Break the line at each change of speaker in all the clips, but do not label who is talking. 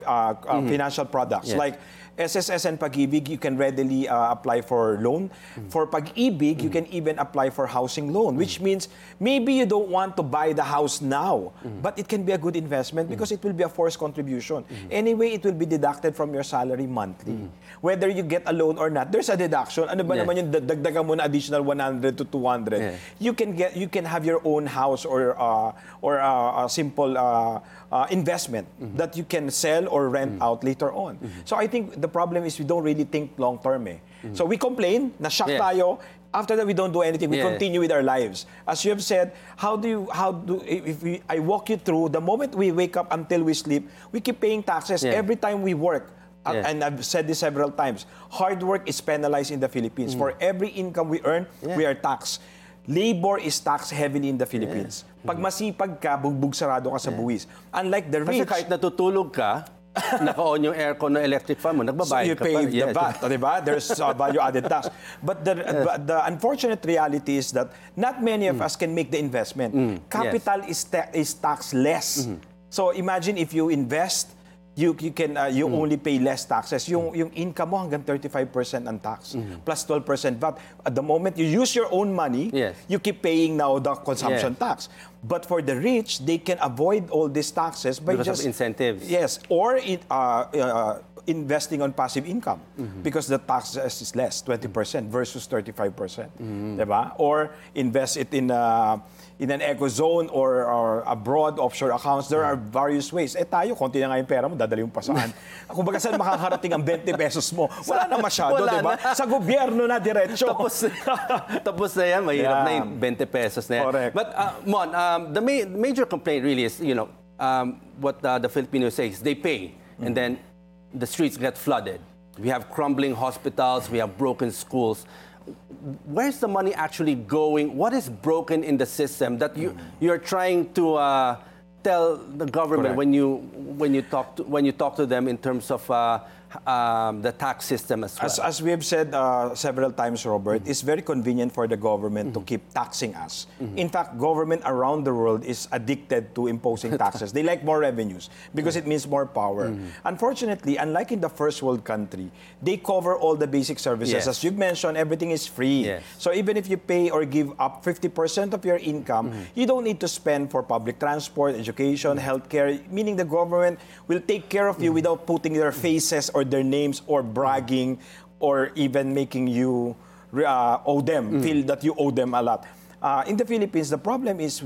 financial products.
Yes.
Like SSS and Pag-ibig, you can readily apply for loan. For Pag-ibig, you can even apply for housing loan, which means maybe you don't want to buy the house now, but it can be a good investment because it will be a forced contribution. Anyway, it will be deducted from your salary monthly. Whether you get a loan or not, there's a deduction. Ano ba naman yung dagdagan mo na additional 100 to 200? You can have your own house or a simple investment that you can sell or rent out later on. So I think the problem is we don't really think long term. So we complain, na-shock tayo. After that, we don't do anything. We continue with our lives. As you have said, I walk you through, the moment we wake up until we sleep, we keep paying taxes every time we work. And I've said this several times. Hard work is penalized in the Philippines. For every income we earn, we are taxed. Labor is taxed heavily in the Philippines. Pag masipag ka, bugbog sarado ka sa buwis. Unlike the rich...
Kasi kahit natutulog ka, naka-on yung aircon na electric fan mo, nagbabayad ka pa.
So you pay the VAT, diba? There's value-added tax. But the unfortunate reality is that not many of us can make the investment. Capital is taxed less. So imagine if you invest, you only pay less taxes. Yung income mo hanggang 35% ang tax, plus 12% VAT. At the moment you use your own money, you keep paying now the consumption tax. But for the rich, they can avoid all these taxes by
because of incentives.
Yes, or investing on passive income because the tax is less, 20% versus 35%. Diba? Or invest it in an eco zone or abroad, offshore accounts. There are various ways. Tayo, konti na nga yung pera mo, dadali mo pa saan. Kung baga saan makakarating ang 20 pesos mo, wala na masyado, diba? Sa gobyerno na diretso.
Tapos na yan, mahirap na yung 20 pesos na yan.
Correct.
But, Mon, the major complaint really is, what the Filipinos say is they pay, and then the streets get flooded. We have crumbling hospitals, we have broken schools. Where's the money actually going? What is broken in the system that you're trying to tell the government when you talk to them in terms of the tax system as well?
As we have said several times, Robert, it's very convenient for the government to keep taxing us. In fact, government around the world is addicted to imposing taxes. They like more revenues because it means more power. Unfortunately, unlike in the first world country, they cover all the basic services. As you've mentioned, everything is free. So even if you pay or give up 50% of your income, you don't need to spend for public transport, education, healthcare, meaning the government will take care of you without putting their faces or their names or bragging or even making you owe them, feel that you owe them a lot. In the Philippines, the problem is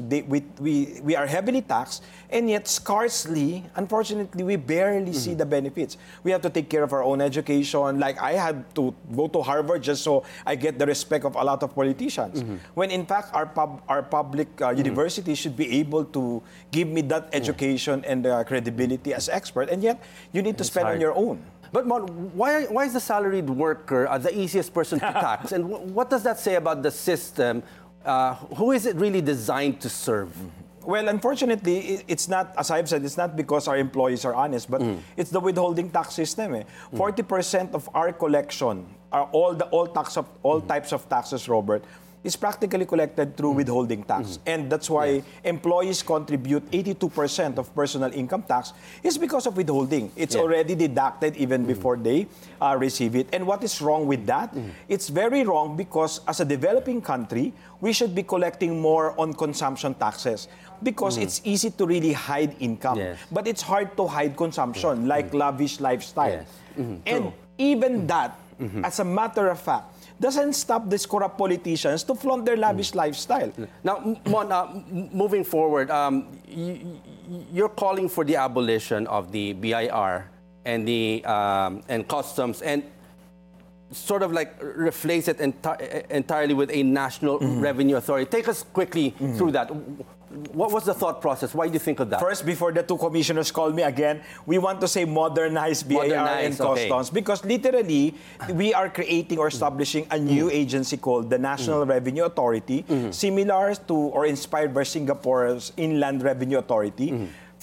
we are heavily taxed, and yet scarcely, unfortunately, we barely see the benefits. We have to take care of our own education. Like I had to go to Harvard just so I get the respect of a lot of politicians. When in fact, our public universities should be able to give me that education and credibility as expert, and yet you need to spend on your own.
But Mon, why is the salaried worker the easiest person to tax? And what does that say about the system? Who is it really designed to serve?
Well, unfortunately, it's not, as I've said, it's not because our employees are honest, but it's the withholding tax system. 40% of our collection, all types of taxes, Robert, is practically collected through withholding tax. And that's why employees contribute 82% of personal income tax is because of withholding. It's already deducted even before they receive it. And what is wrong with that? It's very wrong because as a developing country, we should be collecting more on consumption taxes because it's easy to really hide income. But it's hard to hide consumption, like lavish lifestyle. And even that, as a matter of fact, doesn't stop these corrupt politicians to flaunt their lavish lifestyle.
Now, Mon, moving forward, you're calling for the abolition of the BIR and the and customs, and sort of like replace it entirely with a national revenue authority. Take us quickly through that. What was the thought process? Why do you think of that?
First, before the two commissioners call me again, we want to say modernize BIR and customs because literally we are creating or establishing a new agency called the National Revenue Authority, similar to or inspired by Singapore's Inland Revenue Authority.